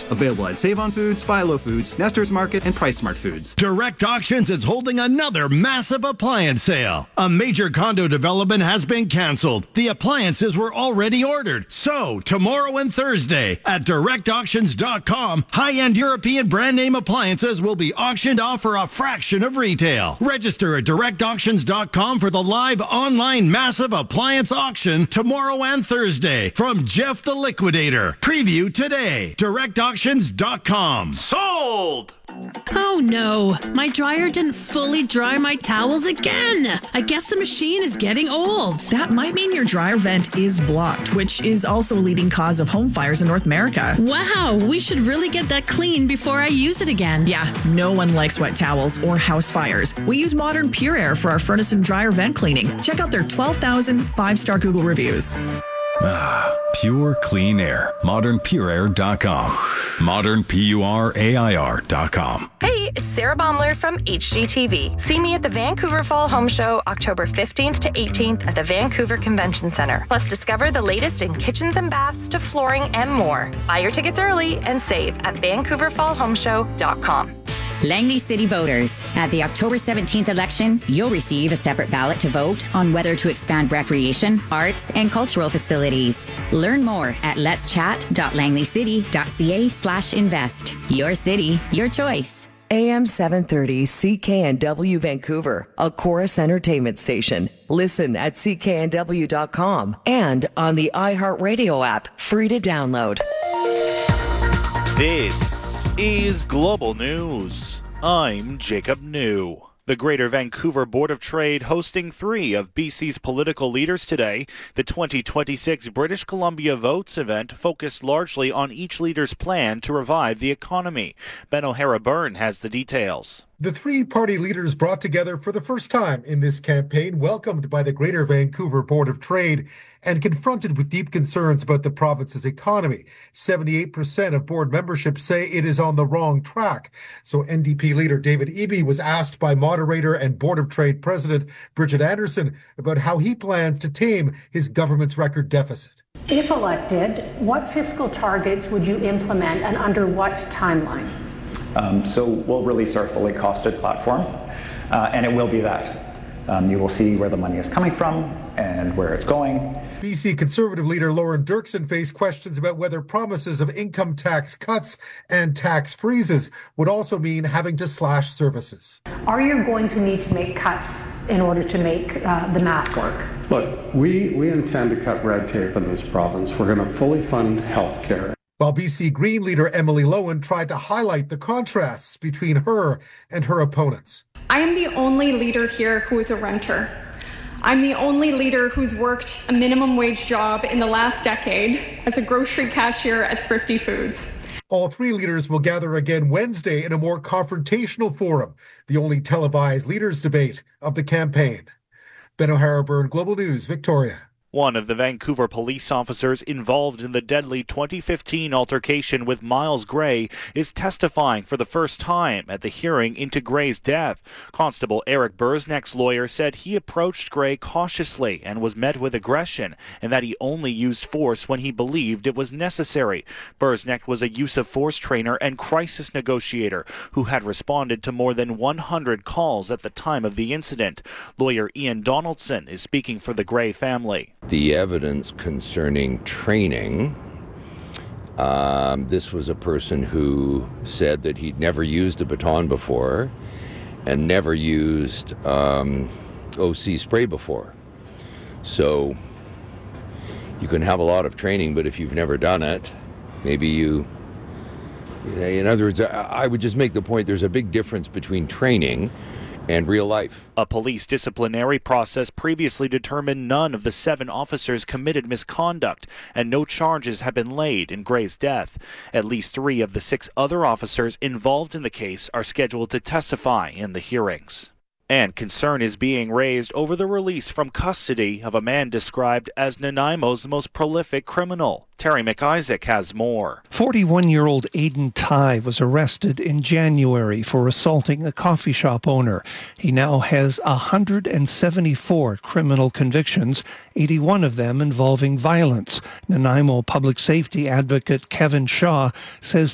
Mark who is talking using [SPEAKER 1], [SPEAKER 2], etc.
[SPEAKER 1] Available at Save On Foods, Philo Foods, Nestor's Market, and Price Smart Foods.
[SPEAKER 2] Direct Auctions is holding another massive appliance sale. A major condo development has been canceled. The appliances were already ordered. So, tomorrow and Thursday at directauctions.com, high-end European brand name appliances will be auctioned off for a fraction of retail. Register at directauctions.com for the live online massive appliance auction tomorrow and Thursday from Jeff the Liquidator. Preview today. directauctions.com.
[SPEAKER 3] Sold!
[SPEAKER 4] Oh no, my dryer didn't fully dry my towels again. I guess the machine is getting old.
[SPEAKER 5] That might mean your dryer vent is blocked, which is also a leading cause of home fires in North America.
[SPEAKER 4] Wow, we should really get that clean before I use it again.
[SPEAKER 5] Yeah, no one likes wet towels or house fires. We use Modern Pure Air for our furnace and dryer vent cleaning. Check out their 12,000 5-star Google reviews.
[SPEAKER 6] Pure clean air. ModernPureAir.com. ModernPureAir.com.
[SPEAKER 7] Hey, it's Sarah Baumler from HGTV. See me at the Vancouver Fall Home Show, October 15th to 18th at the Vancouver Convention Center. Plus, discover the latest in kitchens and baths to flooring and more. Buy your tickets early and save at VancouverFallHomeShow.com.
[SPEAKER 8] Langley City voters, at the October 17th election, you'll receive a separate ballot to vote on whether to expand recreation, arts, and cultural facilities. Learn more at letschat.langleycity.ca/invest. Your city, your choice.
[SPEAKER 9] AM 730 CKNW Vancouver, a Chorus Entertainment station. Listen at cknw.com and on the iHeartRadio app, free to download.
[SPEAKER 3] This is Global News. I'm Jacob New. The Greater Vancouver Board of Trade hosting 3 of BC's political leaders today. The 2026 British Columbia Votes event focused largely on each leader's plan to revive the economy. Ben O'Hara-Byrne has the details.
[SPEAKER 10] The 3 party leaders brought together for the first time in this campaign, welcomed by the Greater Vancouver Board of Trade and confronted with deep concerns about the province's economy. 78% of board membership say it is on the wrong track. So NDP leader David Eby was asked by moderator and Board of Trade President Bridget Anderson about how he plans to tame his government's record deficit.
[SPEAKER 11] If elected, what fiscal targets would you implement and under what timeline?
[SPEAKER 12] So we'll release our fully costed platform, and it will be that. You will see where the money is coming from and where it's going.
[SPEAKER 10] BC Conservative leader Lauren Dirksen faced questions about whether promises of income tax cuts and tax freezes would also mean having to slash services.
[SPEAKER 11] Are you going to need to make cuts in order to make the math work?
[SPEAKER 13] Look, we intend to cut red tape in this province. We're going to fully fund healthcare.
[SPEAKER 10] While BC Green leader Emily Lowen tried to highlight the contrasts between her and her opponents.
[SPEAKER 14] I am the only leader here who is a renter. I'm the only leader who's worked a minimum wage job in the last decade as a grocery cashier at Thrifty Foods.
[SPEAKER 10] All 3 leaders will gather again Wednesday in a more confrontational forum, the only televised leaders' debate of the campaign. Ben O'Hara-Byrne, Global News, Victoria.
[SPEAKER 3] One of the Vancouver police officers involved in the deadly 2015 altercation with Miles Gray is testifying for the first time at the hearing into Gray's death. Constable Eric Burzneck's lawyer said he approached Gray cautiously and was met with aggression, and that he only used force when he believed it was necessary. Burzneck was a use of force trainer and crisis negotiator who had responded to more than 100 calls at the time of the incident. Lawyer Ian Donaldson is speaking for the Gray family.
[SPEAKER 15] The evidence concerning training, this was a person who said that he'd never used a baton before and never used OC spray before. So you can have a lot of training, but if you've never done it, maybe you in other words, I would just make the point there's a big difference between training and real life.
[SPEAKER 3] A police disciplinary process previously determined none of the 7 officers committed misconduct, and no charges have been laid in Gray's death. At least 3 of the 6 other officers involved in the case are scheduled to testify in the hearings. And concern is being raised over the release from custody of a man described as Nanaimo's most prolific criminal. Terry McIsaac has more.
[SPEAKER 16] 41-year-old Aidan Tai was arrested in January for assaulting a coffee shop owner. He now has 174 criminal convictions, 81 of them involving violence. Nanaimo public safety advocate Kevin Shaw says